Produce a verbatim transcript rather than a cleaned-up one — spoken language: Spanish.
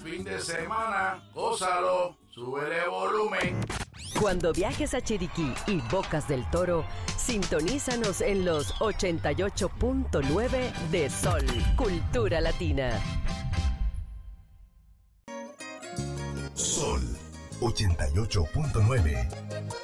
fin de semana, gózalo, súbele volumen. Cuando viajes a Chiriquí y Bocas del Toro, sintonízanos en los ochenta y ocho punto nueve de Sol, Cultura Latina. Sol ochenta y ocho punto nueve,